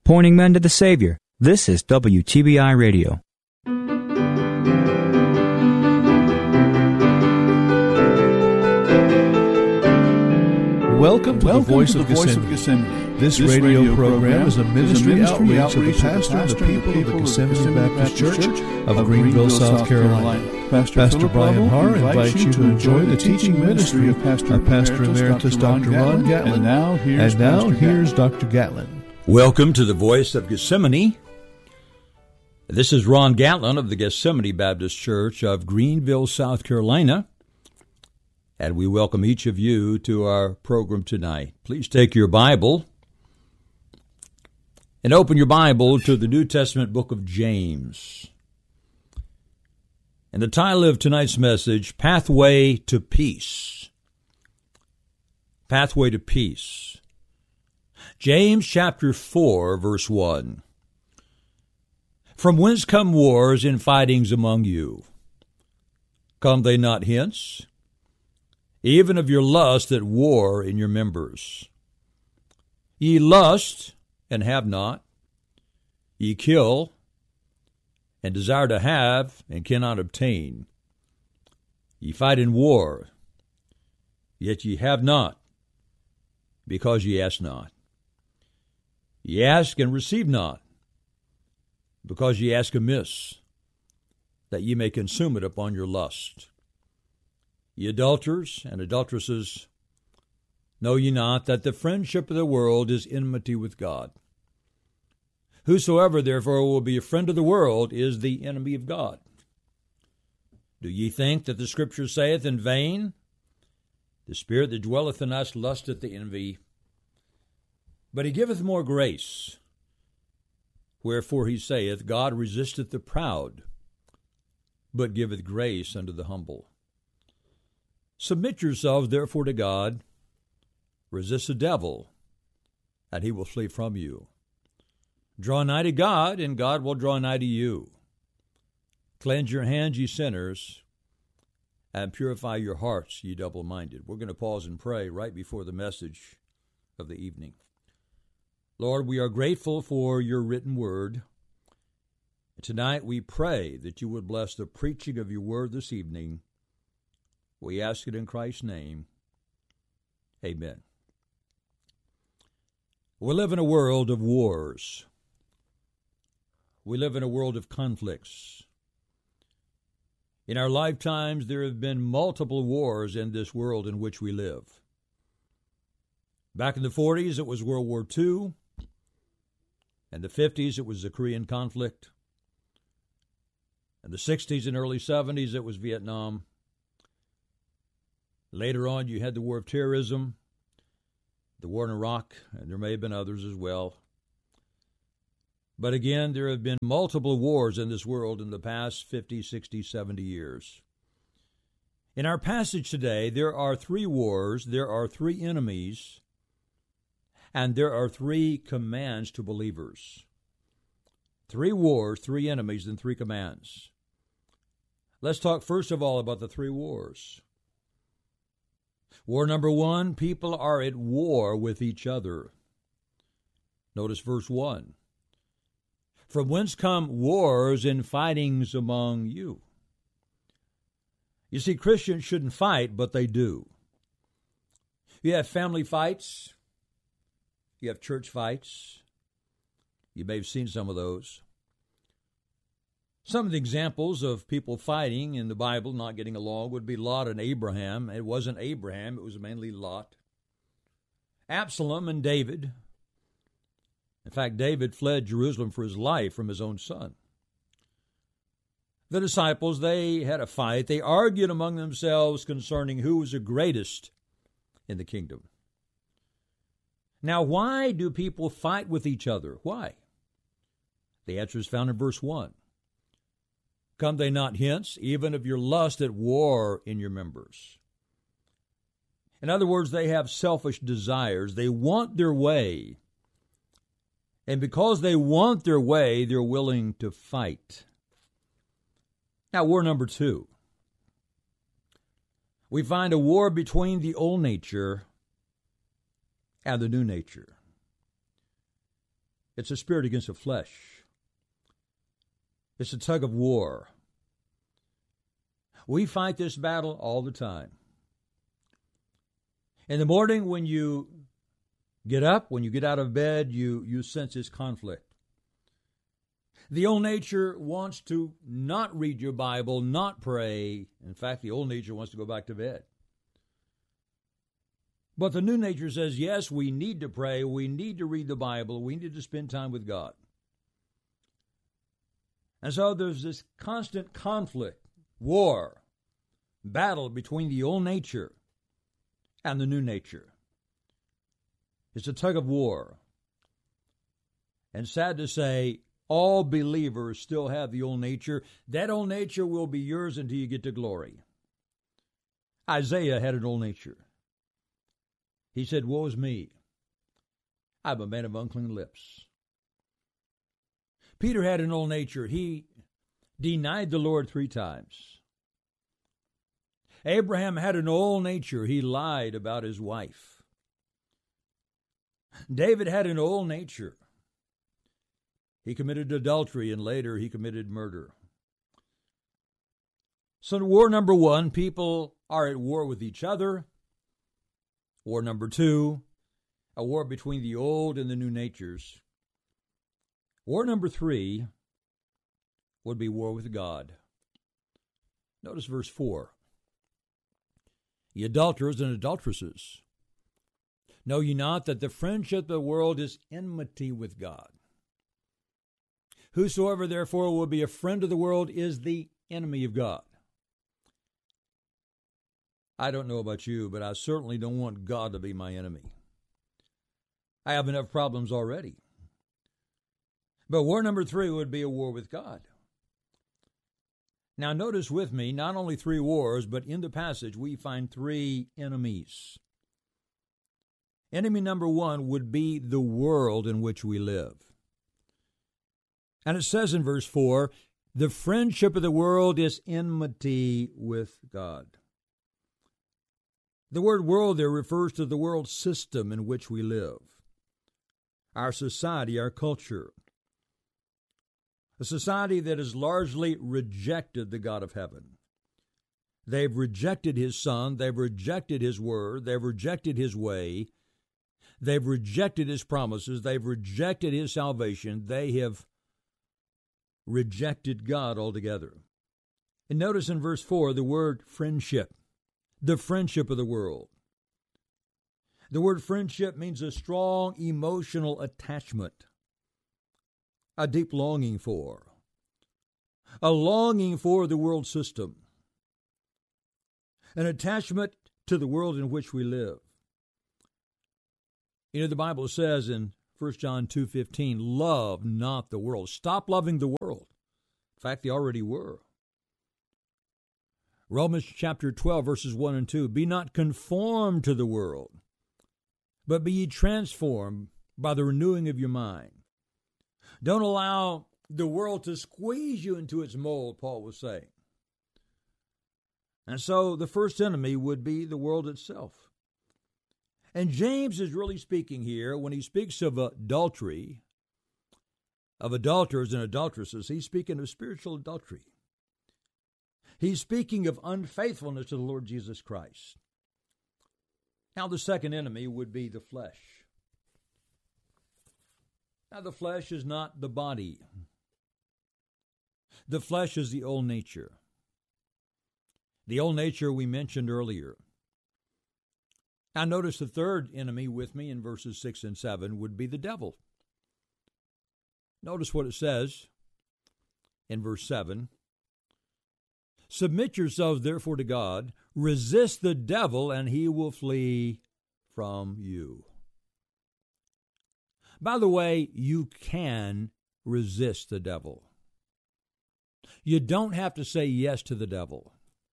pointing men to the Savior. This is WTBI Radio. Welcome to the Voice of Gethsemane. This radio program is a ministry outreach of the pastor and the people of the Gethsemane Baptist Church of Greenville, South Carolina. Pastor Brian Harr invites you to enjoy the teaching ministry of Pastor Emeritus Dr. Ron Gatlin. And now here's Dr. Gatlin. Welcome to the Voice of Gethsemane. This is Ron Gatlin of the Gethsemane Baptist Church of Greenville, South Carolina. And we welcome each of you to our program tonight. Please take your Bible and open your Bible to the New Testament book of James. And the title of tonight's message, Pathway to Peace. Pathway to Peace. James chapter 4, verse 1. From whence come wars and fightings among you? Come they not hence? Even of your lust at war in your members. Ye lust, and have not. Ye kill, and desire to have, and cannot obtain. Ye fight in war, yet ye have not, because ye ask not. Ye ask and receive not, because ye ask amiss, that ye may consume it upon your lust. Ye adulterers and adulteresses, know ye not that the friendship of the world is enmity with God? Whosoever therefore will be a friend of the world is the enemy of God. Do ye think that the Scripture saith in vain, the Spirit that dwelleth in us lusteth to envy? But he giveth more grace. Wherefore he saith, God resisteth the proud, but giveth grace unto the humble. Submit yourselves therefore to God, resist the devil, and he will flee from you. Draw nigh to God, and God will draw nigh to you. Cleanse your hands, ye sinners, and purify your hearts, ye double-minded. We're going to pause and pray right before the message of the evening. Lord, we are grateful for your written word. Tonight we pray that you would bless the preaching of your word this evening. We ask it in Christ's name. Amen. We live in a world of wars. We live in a world of conflicts. In our lifetimes, there have been multiple wars in this world in which we live. Back in the 40s, it was World War II. In the 50s, it was the Korean conflict. In the 60s and early 70s, it was Vietnam. Later on, you had the war of terrorism, the war in Iraq, and there may have been others as well. But again, there have been multiple wars in this world in the past 50, 60, 70 years. In our passage today, there are 3 wars, there are 3 enemies, and there are 3 commands to believers. 3 wars, 3 enemies, and 3 commands. Let's talk first of all about the 3 wars. War number 1, people are at war with each other. Notice verse 1. From whence come wars and fightings among you? You see, Christians shouldn't fight, but they do. You have family fights. You have church fights. You may have seen some of those. Some of the examples of people fighting in the Bible, not getting along, would be Lot and Abraham. It wasn't Abraham, it was mainly Lot. Absalom and David. In fact, David fled Jerusalem for his life from his own son. The disciples, they had a fight. They argued among themselves concerning who was the greatest in the kingdom. Now, why do people fight with each other? Why? The answer is found in verse 1. Come they not hence, even of your lust at war in your members? In other words, they have selfish desires. They want their way. And because they want their way, they're willing to fight. Now, war number 2. We find a war between the old nature and the new nature. It's a spirit against the flesh. It's a tug of war. We fight this battle all the time. In the morning when you get up, when you get out of bed, you sense this conflict. The old nature wants to not read your Bible, not pray. In fact, the old nature wants to go back to bed. But the new nature says, yes, we need to pray, we need to read the Bible, we need to spend time with God. And so there's this constant conflict, war, battle between the old nature and the new nature. It's a tug of war. And sad to say, all believers still have the old nature. That old nature will be yours until you get to glory. Isaiah had an old nature. He said, woe is me. I'm a man of unclean lips. Peter had an old nature. He denied the Lord 3 times. Abraham had an old nature. He lied about his wife. David had an old nature. He committed adultery, and later he committed murder. So war number 1, people are at war with each other. War number 2, a war between the old and the new natures. War number 3 would be war with God. Notice verse 4. Ye adulterers and adulteresses, know ye not that the friendship of the world is enmity with God? Whosoever therefore will be a friend of the world is the enemy of God. I don't know about you, but I certainly don't want God to be my enemy. I have enough problems already. But war number 3 would be a war with God. Now notice with me, not only 3 wars, but in the passage we find 3 enemies. Enemy number 1 would be the world in which we live. And it says in verse 4, the friendship of the world is enmity with God. The word world there refers to the world system in which we live. Our society, our culture. A society that has largely rejected the God of heaven. They've rejected His Son. They've rejected His Word. They've rejected His way. They've rejected His promises. They've rejected His salvation. They have rejected God altogether. And notice in verse 4 the word friendship. The friendship of the world. The word friendship means a strong emotional attachment. A deep longing for. A longing for the world system. An attachment to the world in which we live. You know, the Bible says in 1 John 2:15, love not the world. Stop loving the world. In fact, they already were. Romans chapter 12, verses 1 and 2, be not conformed to the world, but be ye transformed by the renewing of your mind. Don't allow the world to squeeze you into its mold, Paul was saying. And so the first enemy would be the world itself. And James is really speaking here, when he speaks of adultery, of adulterers and adulteresses, he's speaking of spiritual adultery. He's speaking of unfaithfulness to the Lord Jesus Christ. Now the second enemy would be the flesh. Now the flesh is not the body. The flesh is the old nature. The old nature we mentioned earlier. Now notice the third enemy with me in verses 6 and 7 would be the devil. Notice what it says in verse 7. Submit yourselves therefore to God, resist the devil, and he will flee from you. By the way, you can resist the devil. You don't have to say yes to the devil.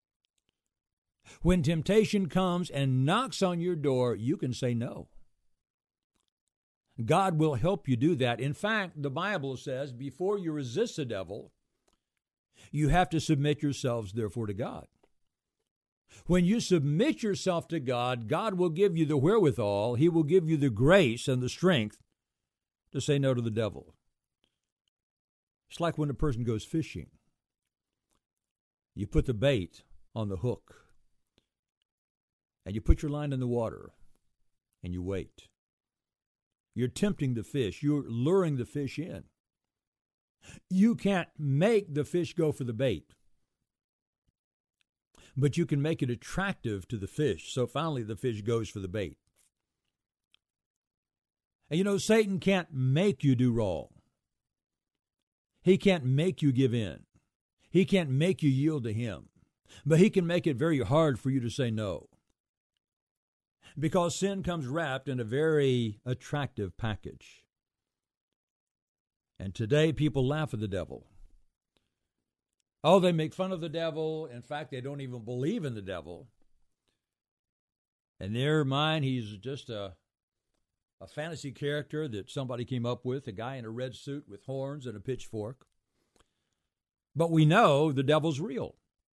When temptation comes and knocks on your door, you can say no. God will help you do that. In fact, the Bible says before you resist the devil, you have to submit yourselves, therefore, to God. When you submit yourself to God, God will give you the wherewithal. He will give you the grace and the strength to say no to the devil. It's like when a person goes fishing. You put the bait on the hook, and you put your line in the water, and you wait. You're tempting the fish. You're luring the fish in. You can't make the fish go for the bait, but you can make it attractive to the fish. So finally the fish goes for the bait. And you know, Satan can't make you do wrong. He can't make you give in. He can't make you yield to him. But he can make it very hard for you to say no. Because sin comes wrapped in a very attractive package. And today people laugh at the devil. Oh, they make fun of the devil. In fact, they don't even believe in the devil. In their mind, he's just a fantasy character that somebody came up with, a guy in a red suit with horns and a pitchfork. But we know the devil's real.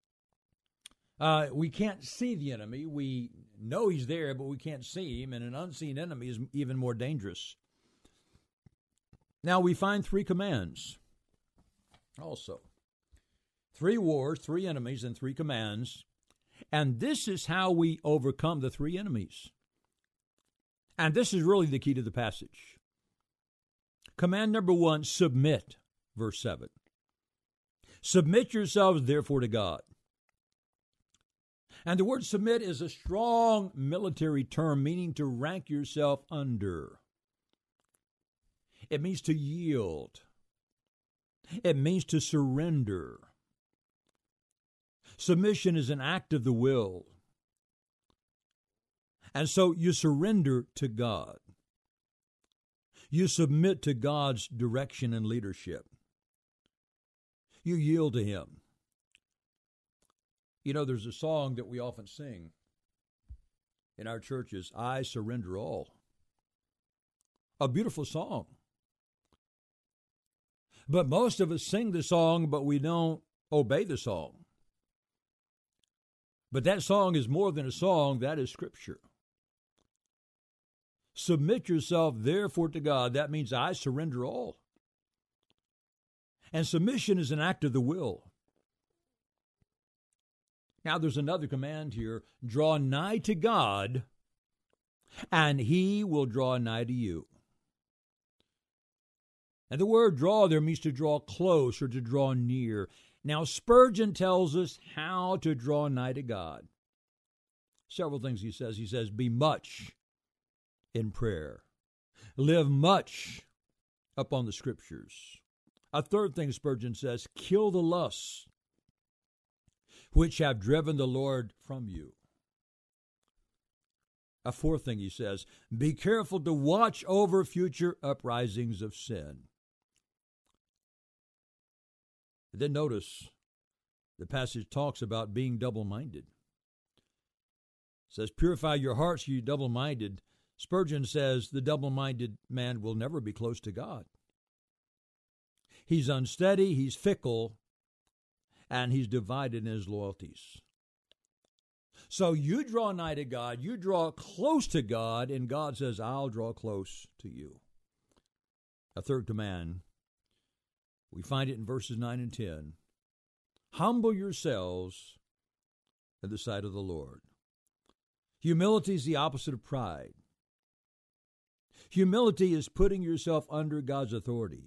We can't see the enemy. We know he's there, but we can't see him, and an unseen enemy is even more dangerous. Now, we find 3 commands also. 3 wars, 3 enemies, and 3 commands. And this is how we overcome the 3 enemies. And this is really the key to the passage. Command number 1, submit, verse 7. Submit yourselves, therefore, to God. And the word submit is a strong military term meaning to rank yourself under. It means to yield. It means to surrender. Submission is an act of the will. And so you surrender to God. You submit to God's direction and leadership. You yield to him. You know, there's a song that we often sing in our churches, I Surrender All. A beautiful song. But most of us sing the song, but we don't obey the song. But that song is more than a song, that is Scripture. Submit yourself, therefore, to God. That means I surrender all. And submission is an act of the will. Now, there's another command here. Draw nigh to God, and he will draw nigh to you. And the word draw there means to draw close or to draw near. Now, Spurgeon tells us how to draw nigh to God. Several things he says. He says, be much in prayer. Live much upon the Scriptures. A third thing Spurgeon says, kill the lusts which have driven the Lord from you. A fourth thing he says, be careful to watch over future uprisings of sin. And then notice the passage talks about being double-minded. It says, purify your hearts, you double-minded. Spurgeon says the double-minded man will never be close to God. He's unsteady, he's fickle, and he's divided in his loyalties. So you draw nigh to God, you draw close to God, and God says, I'll draw close to you. A third command, we find it in verses 9 and 10. Humble yourselves in the sight of the Lord. Humility is the opposite of pride. Humility is putting yourself under God's authority.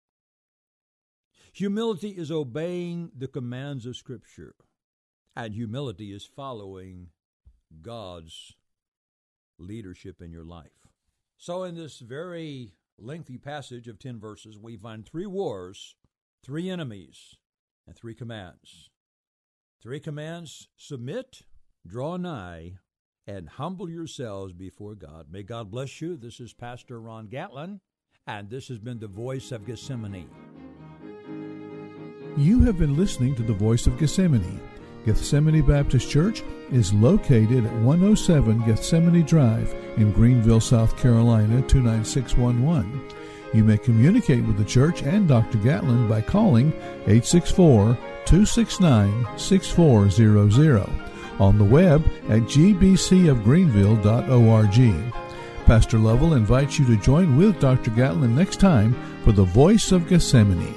Humility is obeying the commands of Scripture. And humility is following God's leadership in your life. So in this very lengthy passage of 10 verses, we find 3 wars, 3 enemies, and 3 commands. 3 commands, submit, draw nigh, and humble yourselves before God. May God bless you. This is Pastor Ron Gatlin, and this has been the Voice of Gethsemane. You have been listening to the Voice of Gethsemane. Gethsemane Baptist Church is located at 107 Gethsemane Drive in Greenville, South Carolina, 29611. You may communicate with the church and Dr. Gatlin by calling 864-269-6400, on the web at gbcofgreenville.org. Pastor Lovell invites you to join with Dr. Gatlin next time for The Voice of Gethsemane.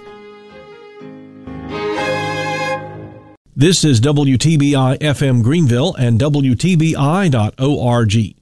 This is WTBI FM Greenville and WTBI.org.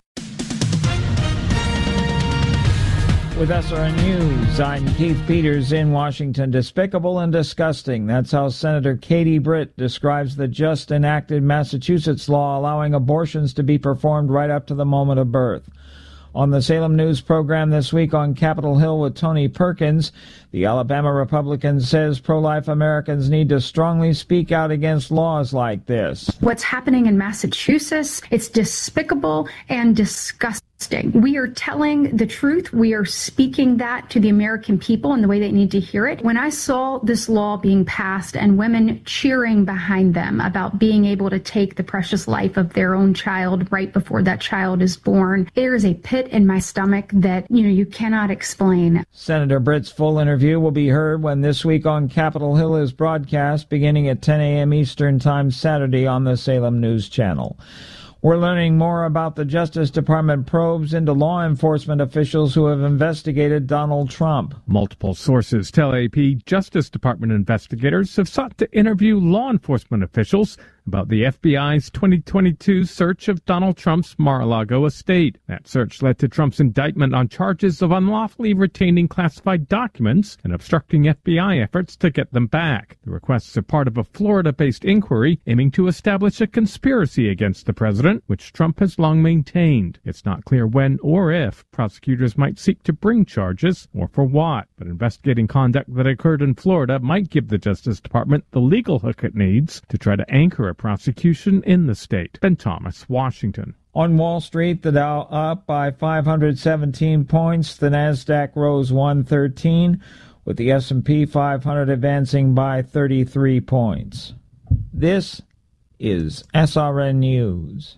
With SRN News, I'm Keith Peters in Washington. Despicable and disgusting. That's how Senator Katie Britt describes the just enacted Massachusetts law allowing abortions to be performed right up to the moment of birth. On the Salem News program this week on Capitol Hill with Tony Perkins, the Alabama Republican says pro-life Americans need to strongly speak out against laws like this. What's happening in Massachusetts, it's despicable and disgusting. We are telling the truth. We are speaking that to the American people in the way they need to hear it. When I saw this law being passed and women cheering behind them about being able to take the precious life of their own child right before that child is born, there is a pit in my stomach that, you cannot explain. Senator Britt's full interview will be heard when This Week on Capitol Hill is broadcast beginning at 10 a.m. Eastern Time Saturday on the Salem News Channel. We're learning more about the Justice Department probes into law enforcement officials who have investigated Donald Trump. Multiple sources tell AP Justice Department investigators have sought to interview law enforcement officials about the FBI's 2022 search of Donald Trump's Mar-a-Lago estate. That search led to Trump's indictment on charges of unlawfully retaining classified documents and obstructing FBI efforts to get them back. The requests are part of a Florida-based inquiry aiming to establish a conspiracy against the president, which Trump has long maintained. It's not clear when or if prosecutors might seek to bring charges or for what, but investigating conduct that occurred in Florida might give the Justice Department the legal hook it needs to try to anchor a prosecution in the state. Ben Thomas, Washington. On Wall Street, the Dow up by 517 points. The Nasdaq rose 113, with the S&P 500 advancing by 33 points. This is SRN News.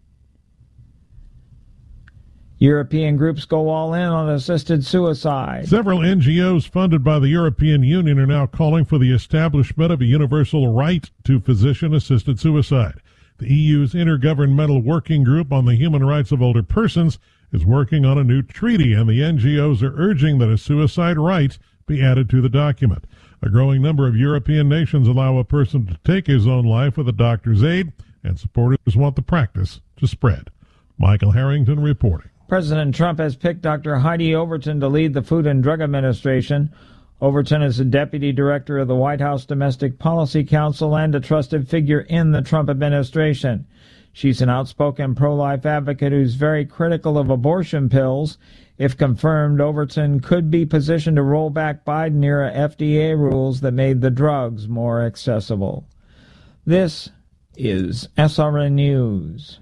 European groups go all in on assisted suicide. Several NGOs funded by the European Union are now calling for the establishment of a universal right to physician-assisted suicide. The EU's Intergovernmental Working Group on the Human Rights of Older Persons is working on a new treaty, and the NGOs are urging that a suicide right be added to the document. A growing number of European nations allow a person to take his own life with a doctor's aid, and supporters want the practice to spread. Michael Harrington reporting. President Trump has picked Dr. Heidi Overton to lead the Food and Drug Administration. Overton is the deputy director of the White House Domestic Policy Council and a trusted figure in the Trump administration. She's an outspoken pro-life advocate who's very critical of abortion pills. If confirmed, Overton could be positioned to roll back Biden-era FDA rules that made the drugs more accessible. This is SRN News.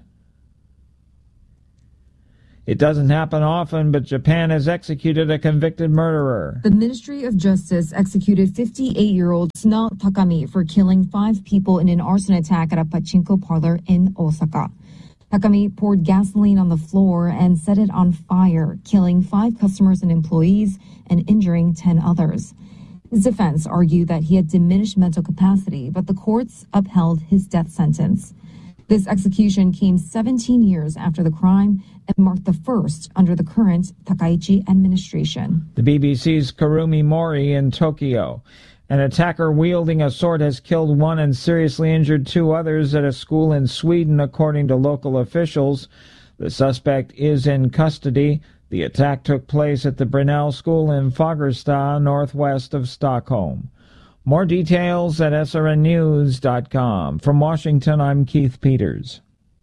It doesn't happen often, but Japan has executed a convicted murderer. The Ministry of Justice executed 58-year-old Suna Takami for killing 5 people in an arson attack at a pachinko parlor in Osaka. Takami poured gasoline on the floor and set it on fire, killing 5 customers and employees and injuring 10 others. His defense argued that he had diminished mental capacity, but the courts upheld his death sentence. This execution came 17 years after the crime and marked the first under the current Takaichi administration. The BBC's Kurumi Mori in Tokyo. An attacker wielding a sword has killed 1 and seriously injured 2 others at a school in Sweden, according to local officials. The suspect is in custody. The attack took place at the Brunel School in Fagersta, northwest of Stockholm. More details at srnnews.com. From Washington, I'm Keith Peters.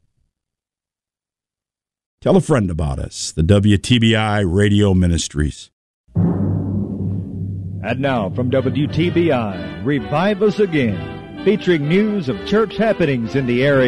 Tell a friend about us, the WTBI Radio Ministries. And now from WTBI, Revive Us Again, featuring news of church happenings in the area.